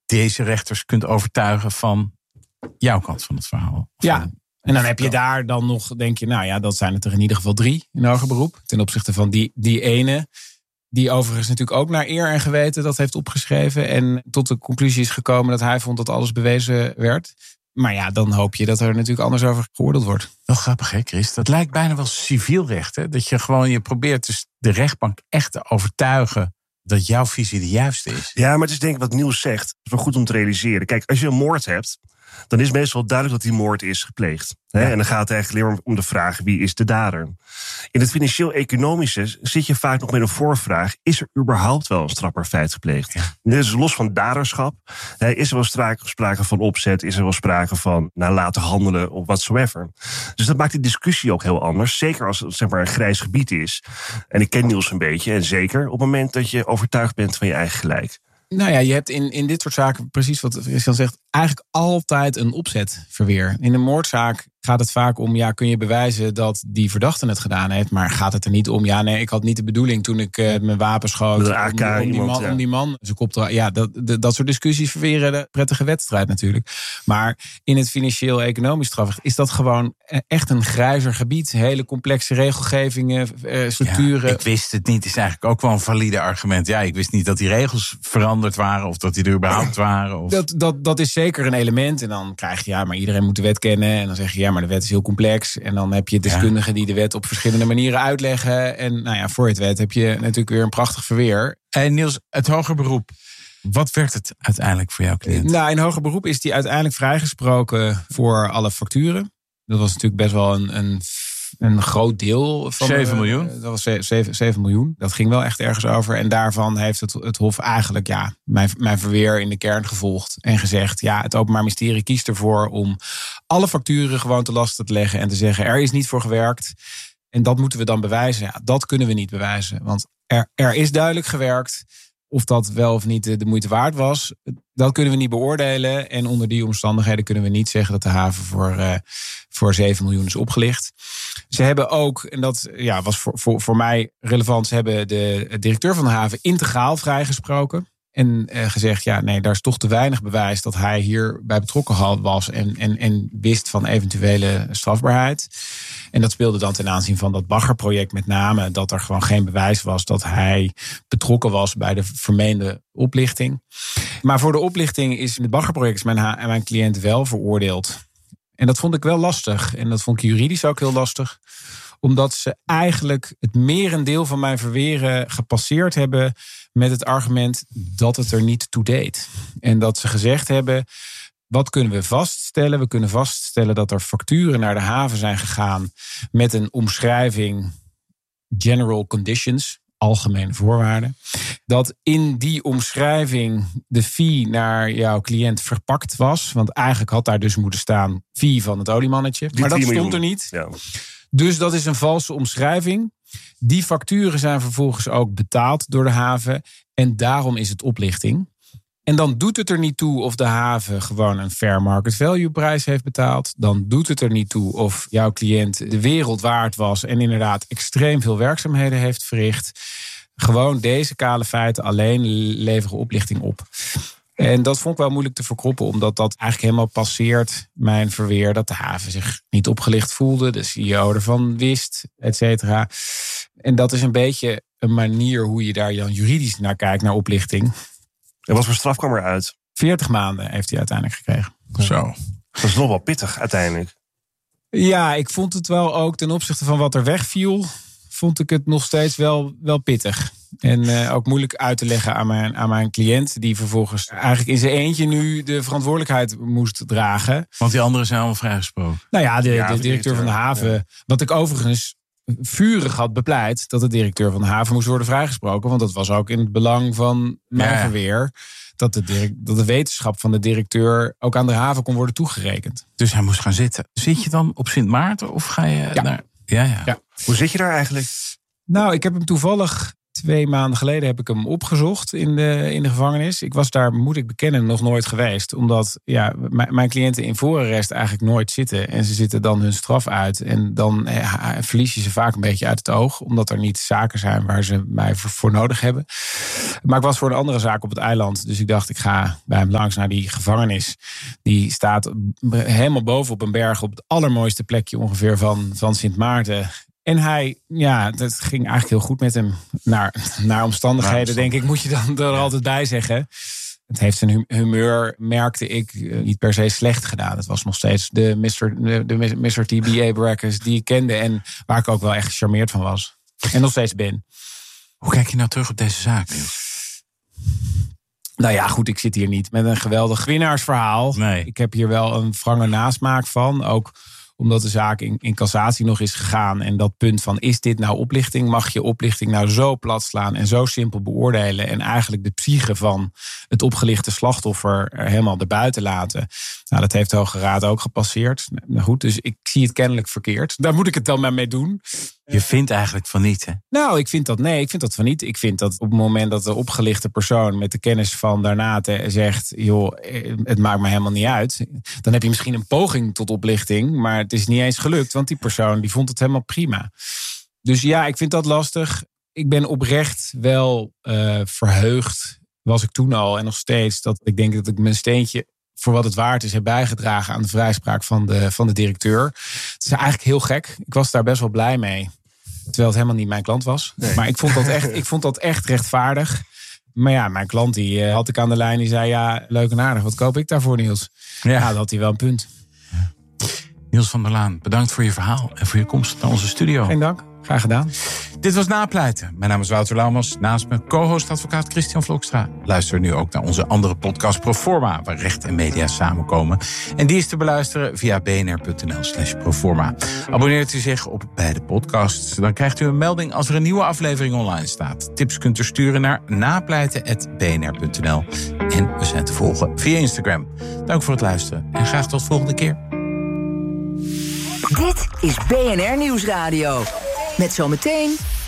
deze rechters kunt overtuigen van jouw kant van het verhaal. Ja, en dan heb je daar dan nog, denk je, nou ja, dat zijn het er in ieder geval 3 in hoger beroep. Ten opzichte van die ene, die overigens natuurlijk ook naar eer en geweten dat heeft opgeschreven. En tot de conclusie is gekomen dat hij vond dat alles bewezen werd. Maar ja, dan hoop je dat er natuurlijk anders over geoordeeld wordt. Wel grappig, hè, Chris? Dat lijkt bijna wel civiel recht. Hè? Dat je probeert dus de rechtbank echt te overtuigen dat jouw visie de juiste is. Ja, maar het is denk ik wat Niels zegt. Het is wel goed om te realiseren. Kijk, als je een moord hebt, dan is meestal duidelijk dat die moord is gepleegd. Ja. En dan gaat het eigenlijk alleen maar om de vraag, wie is de dader? In het financieel-economische zit je vaak nog met een voorvraag, is er überhaupt wel een strafbaar feit gepleegd? Ja. Dus los van daderschap, is er wel sprake van opzet, is er wel sprake van laten handelen of whatsoever. Dus dat maakt de discussie ook heel anders. Zeker als het zeg maar een grijs gebied is. En ik ken Niels een beetje. En zeker op het moment dat je overtuigd bent van je eigen gelijk. Nou ja, je hebt in dit soort zaken, precies wat Christian zegt, eigenlijk altijd een opzetverweer. In een moordzaak gaat het vaak om, kun je bewijzen dat die verdachte het gedaan heeft. Maar gaat het er niet om, ik had niet de bedoeling toen ik mijn wapen schoot. Met een AK, om die man zijn kop te... dat soort discussies verweren de prettige wedstrijd natuurlijk. Maar in het financieel-economisch strafrecht is dat gewoon echt een grijzer gebied. Hele complexe regelgevingen, structuren. Ja, ik wist het niet, is eigenlijk ook wel een valide argument. Ja, ik wist niet dat die regels veranderd waren of dat die er überhaupt waren. Of... Dat is zeker een element. En dan krijg je, maar iedereen moet de wet kennen. En dan zeg je, maar de wet is heel complex. En dan heb je deskundigen die de wet op verschillende manieren uitleggen. En voor het wet heb je natuurlijk weer een prachtig verweer. En Niels, het hoger beroep. Wat werd het uiteindelijk voor jouw cliënt? Nou, in hoger beroep is die uiteindelijk vrijgesproken voor alle facturen. Dat was natuurlijk best wel een groot deel van 7 miljoen. Dat was 7 miljoen. Dat ging wel echt ergens over. En daarvan heeft het Hof eigenlijk mijn verweer in de kern gevolgd. En gezegd, het Openbaar Ministerie kiest ervoor om alle facturen gewoon te lasten te leggen. En te zeggen, er is niet voor gewerkt. En dat moeten we dan bewijzen. Ja, dat kunnen we niet bewijzen. Want er is duidelijk gewerkt. Of dat wel of niet de moeite waard was, dat kunnen we niet beoordelen. En onder die omstandigheden kunnen we niet zeggen dat de haven voor 7 miljoen is opgelicht. Ze hebben ook, en dat was voor mij relevant, ze hebben de directeur van de haven integraal vrijgesproken. En gezegd, daar is toch te weinig bewijs dat hij hierbij betrokken was en wist van eventuele strafbaarheid. En dat speelde dan ten aanzien van dat baggerproject met name, dat er gewoon geen bewijs was dat hij betrokken was bij de vermeende oplichting. Maar voor de oplichting is in het baggerproject mijn cliënt wel veroordeeld. En dat vond ik wel lastig. En dat vond ik juridisch ook heel lastig. Omdat ze eigenlijk het merendeel van mijn verweren gepasseerd hebben met het argument dat het er niet toe deed. En dat ze gezegd hebben, wat kunnen we vaststellen? We kunnen vaststellen dat er facturen naar de haven zijn gegaan met een omschrijving general conditions, algemene voorwaarden. Dat in die omschrijving de fee naar jouw cliënt verpakt was. Want eigenlijk had daar dus moeten staan fee van het oliemannetje. Maar dat stond er niet. Ja. Dus dat is een valse omschrijving. Die facturen zijn vervolgens ook betaald door de haven. En daarom is het oplichting. En dan doet het er niet toe of de haven gewoon een fair market value prijs heeft betaald. Dan doet het er niet toe of jouw cliënt de wereld waard was en inderdaad extreem veel werkzaamheden heeft verricht. Gewoon deze kale feiten alleen leveren oplichting op. En dat vond ik wel moeilijk te verkroppen, omdat dat eigenlijk helemaal passeert mijn verweer dat de haven zich niet opgelicht voelde, de CEO ervan wist, et cetera. En dat is een beetje een manier hoe je daar dan juridisch naar kijkt, naar oplichting. En wat voor straf kwam eruit? 40 maanden heeft hij uiteindelijk gekregen. Zo. Dat is nog wel pittig uiteindelijk. Ja, ik vond het wel ook ten opzichte van wat er wegviel, vond ik het nog steeds wel pittig. En ook moeilijk uit te leggen aan mijn cliënt, die vervolgens eigenlijk in zijn eentje nu de verantwoordelijkheid moest dragen. Want die anderen zijn allemaal vrijgesproken. Nou ja, de directeur van de haven. Ja. Wat ik overigens vurig had bepleit, dat de directeur van de haven moest worden vrijgesproken. Want dat was ook in het belang van mijn verweer. Dat de wetenschap van de directeur ook aan de haven kon worden toegerekend. Dus hij moest gaan zitten. Zit je dan op Sint Maarten of ga je naar... Ja. Hoe zit je daar eigenlijk? Nou, ik heb hem toevallig 2 maanden geleden heb ik hem opgezocht in de gevangenis. Ik was daar, moet ik bekennen, nog nooit geweest. Omdat mijn cliënten in voorarrest eigenlijk nooit zitten. En ze zitten dan hun straf uit. En dan verlies je ze vaak een beetje uit het oog. Omdat er niet zaken zijn waar ze mij voor nodig hebben. Maar ik was voor een andere zaak op het eiland. Dus ik dacht, ik ga bij hem langs naar die gevangenis. Die staat helemaal boven op een berg. Op het allermooiste plekje ongeveer van Sint Maarten. En dat ging eigenlijk heel goed met hem. Naar omstandigheden, denk ik, moet je dan er altijd bij zeggen. Het heeft zijn humeur, merkte ik, niet per se slecht gedaan. Het was nog steeds de Mr. TBA Baracus die ik kende. En waar ik ook wel echt gecharmeerd van was. En nog steeds ben. Hoe kijk je nou terug op deze zaak, Niels? Nou ja, goed, ik zit hier niet met een geweldig winnaarsverhaal. Nee. Ik heb hier wel een wrange nasmaak van. Ook omdat de zaak in cassatie nog is gegaan. En dat punt van, is dit nou oplichting? Mag je oplichting nou zo plat slaan en zo simpel beoordelen? En eigenlijk de psyche van het opgelichte slachtoffer er helemaal erbuiten laten. Nou, dat heeft de Hoge Raad ook gepasseerd. Nou goed, dus ik zie het kennelijk verkeerd. Daar moet ik het dan maar mee doen. Je vindt eigenlijk van niet, hè? Nou, ik vind dat van niet. Ik vind dat op het moment dat de opgelichte persoon met de kennis van daarna zegt, joh, het maakt me helemaal niet uit. Dan heb je misschien een poging tot oplichting, maar het is niet eens gelukt, want die persoon die vond het helemaal prima. Dus ja, ik vind dat lastig. Ik ben oprecht wel verheugd, was ik toen al en nog steeds, dat ik denk dat ik mijn steentje voor wat het waard is, heb bijgedragen aan de vrijspraak van de directeur. Het is eigenlijk heel gek. Ik was daar best wel blij mee. Terwijl het helemaal niet mijn klant was. Nee. Maar ik vond dat echt rechtvaardig. Maar ja, mijn klant die had ik aan de lijn. Die zei, ja, leuk en aardig. Wat koop ik daarvoor, Niels? Ja, dat had hij wel een punt. Ja. Niels van der Laan, bedankt voor je verhaal. En voor je komst naar onze studio. Geen dank. Graag gedaan. Dit was Napleiten. Mijn naam is Wouter Laumans. Naast me co-host advocaat Christian Vlokstra. Luister nu ook naar onze andere podcast Proforma, waar recht en media samenkomen. En die is te beluisteren via bnr.nl/proforma. Abonneert u zich op beide podcasts. Dan krijgt u een melding als er een nieuwe aflevering online staat. Tips kunt u sturen naar napleiten@bnr.nl. En we zijn te volgen via Instagram. Dank voor het luisteren en graag tot volgende keer. Dit is BNR Nieuwsradio. Met zometeen